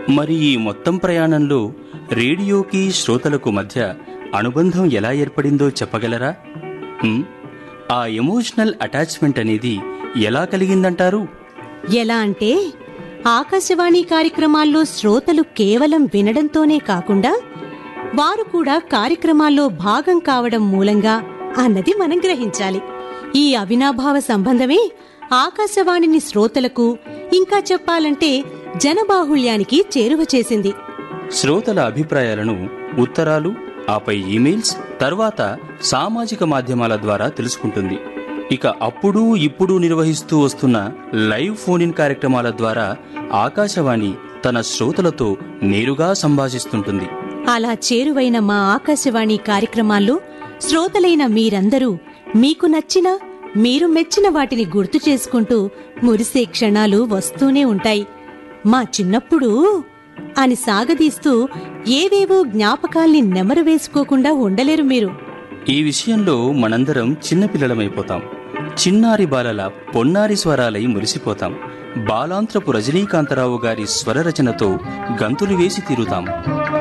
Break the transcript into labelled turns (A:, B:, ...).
A: మరి ఈ మొత్తం ప్రయాణంలో రేడియోకి శ్రోతలకు మధ్య అనుబంధం ఎలా ఏర్పడిందో చెప్పగలరా? ఆ ఎమోషనల్ అటాచ్మెంట్ అనేది ఎలా కలిగిందంటారు?
B: ఎలా అంటే, ఆకాశవాణి కార్యక్రమాల్లో శ్రోతలు కేవలం వినడంతోనే కాకుండా వారు కూడా కార్యక్రమాల్లో భాగం కావడం మూలంగా అన్నది మనం గ్రహించాలి. ఈ అవినాభావ సంబంధమే ఆకాశవాణిని శ్రోతలకు, ఇంకా చెప్పాలంటే జనబాహుళ్యానికి చేరువ చేసింది.
A: శ్రోతల అభిప్రాయాలను ఉత్తరాలు, ఆపై ఈమెయిల్స్, తర్వాత సామాజిక మాధ్యమాల ద్వారా తెలుసుకుంటుంది. ఇక అప్పుడు ఇప్పుడు నిర్వహిస్తూ వస్తున్న లైవ్ ఫోన్ ఇన్ కార్యక్రమాల ద్వారా ఆకాశవాణి తన శ్రోతలతో నేరుగా సంభాషిస్తుంటుంది.
B: అలా చేరువైన మా ఆకాశవాణి కార్యక్రమాల్లో శ్రోతలైన మీరందరూ మీకు నచ్చిన, మీరు మెచ్చిన వాటిని గుర్తు చేసుకుంటూ మురిసే క్షణాలు వస్తూనే ఉంటాయి. మా చిన్నప్పుడు అని సాగదీస్తూ ఏవేవో జ్ఞాపకాల్ని నెమరు వేసుకోకుండా ఉండలేరు మీరు.
A: ఈ విషయంలో మనందరం చిన్నపిల్లలమైపోతాం. చిన్నారి బాలల పొన్నారి స్వరాలై మురిసిపోతాం. బాలాంత్రపు రజనీకాంతరావు గారి స్వరరచనతో గంతులు వేసి తీరుతాం.